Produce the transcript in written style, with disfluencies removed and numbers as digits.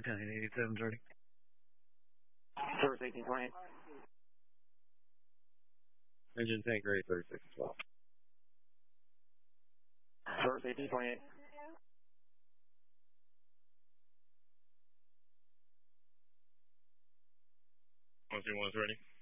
987 ready. Service 1828. Engine tank ready, 36 as well. Service 1828. 131 is ready.